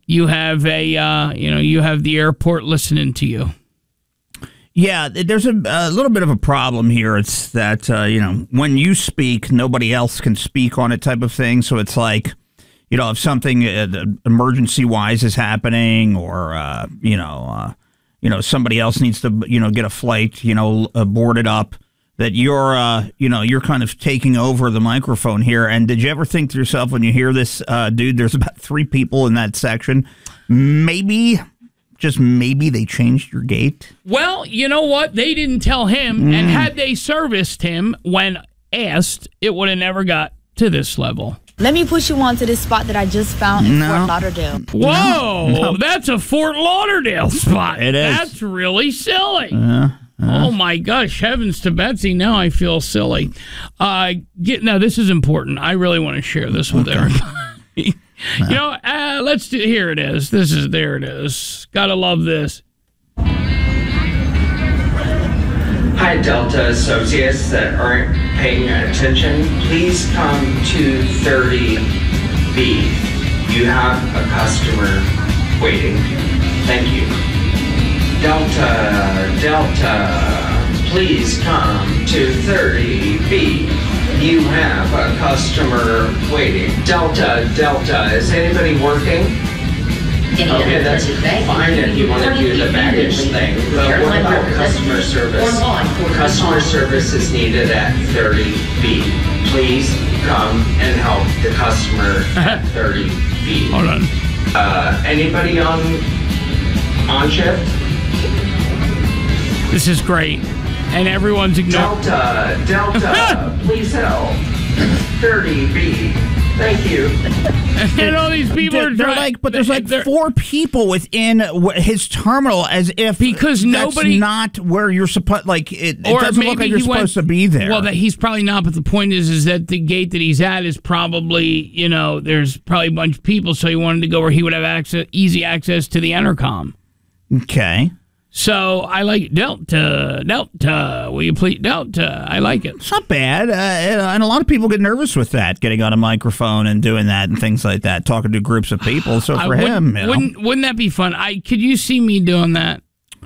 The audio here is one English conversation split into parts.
you have you have the airport listening to you. Yeah, there's a little bit of a problem here. It's that, when you speak, nobody else can speak on it type of thing. So it's like, if something emergency-wise is happening or, somebody else needs to, get a flight, boarded up, that you're kind of taking over the microphone here. And did you ever think to yourself when you hear this, dude, there's about 3 people in that section, just maybe they changed your gate? Well, you know what? They didn't tell him, and had they serviced him when asked, it would have never got to this level. Let me push you on to this spot that I just found in Fort Lauderdale. Whoa, no. That's a Fort Lauderdale spot. It is. That's really silly. Oh, my gosh. Heavens to Betsy. Now I feel silly. Now, this is important. I really want to share this with everybody. Let's do. Here it is. There it is. Gotta love this. Hi, Delta associates that aren't paying attention. Please come to 30B. You have a customer waiting. Thank you. Delta, please come to 30B. You have a customer waiting. Delta, is anybody working? Okay, that's fine if you want to do the baggage thing, but what about customer service? Customer service is needed at 30B. Please come and help the customer at 30B. Hold on. Anybody on shift? This is great. And everyone's ignoring. Delta, please help. 30B. Thank you. And all these people are like, but there's like 4 people within his terminal, as if because nobody not where you're supposed. Like it doesn't look like you're supposed to be there. Well, he's probably not. But the point is that the gate that he's at is probably there's probably a bunch of people, so he wanted to go where he would have easy access to the intercom. Okay. So I like Delta. Will you please Delta? I like it. It's not bad, and a lot of people get nervous with that, getting on a microphone and doing that and things like that, talking to groups of people. So for him, wouldn't that be fun? Could you see me doing that?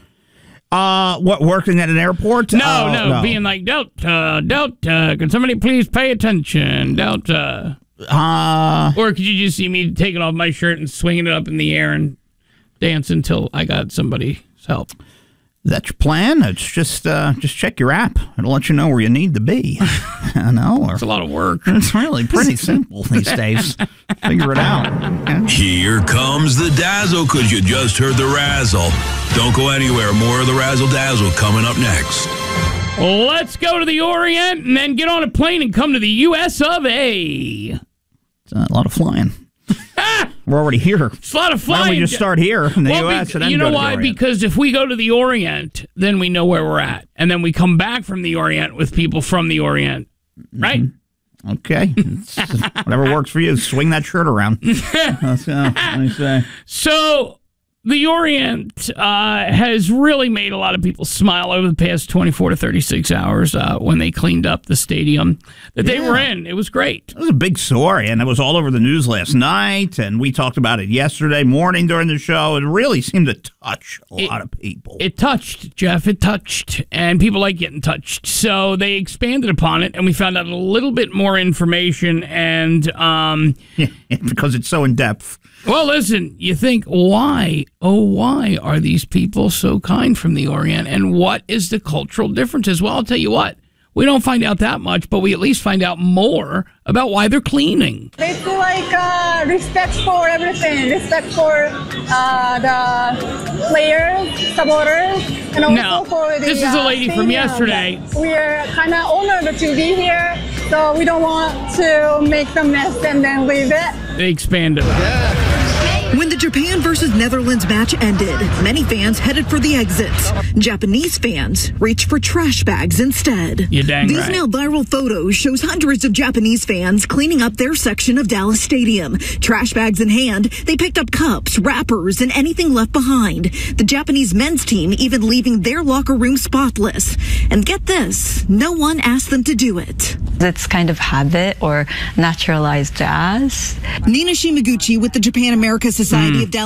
What, working at an airport? No, being like Delta. Can somebody please pay attention, Delta? Or could you just see me taking off my shirt and swinging it up in the air and dance until I got somebody help? That's your plan? It's just check your app. It'll let you know where you need to be. It's a lot of work. It's really pretty simple these days. Figure it out. Okay? Here comes the Dazzle, because you just heard the Razzle. Don't go anywhere. More of the Razzle Dazzle coming up next. Let's go to the Orient and then get on a plane and come to the U.S. of A. It's a lot of flying. We're already here. It's a lot of flying. Why don't we just start here in the U.S. and then you know go to why? the Orient? Because if we go to the Orient, then we know where we're at. And then we come back from the Orient with people from the Orient. Right? Mm-hmm. Okay. Whatever works for you. Swing that shirt around. Let me say. So the Orient has really made a lot of people smile over the past 24 to 36 hours when they cleaned up the stadium that they were in. It was great. It was a big story, and it was all over the news last night, and we talked about it yesterday morning during the show. It really seemed to touch a lot of people. It touched, Jeff. It touched, and people like getting touched. So they expanded upon it, and we found out a little bit more information, and because it's so in-depth. Well, listen, you think, why are these people so kind from the Orient? And what is the cultural differences? Well, I'll tell you what. We don't find out that much, but we at least find out more about why they're cleaning. They feel like respect for everything, respect for the players, supporters, and also for the this is a lady from yesterday. We're kind of honored to be here, so we don't want to make the mess and then leave it. They expanded on it. When the Japan versus Netherlands match ended, many fans headed for the exits. Japanese fans reached for trash bags instead. You're dang These right. now viral photos shows hundreds of Japanese fans cleaning up their section of Dallas Stadium. Trash bags in hand, they picked up cups, wrappers, and anything left behind. The Japanese men's team even leaving their locker room spotless. And get this, no one asked them to do it. It's kind of habit or naturalized jazz. Nina Shimaguchi with the Japan America Society of Dallas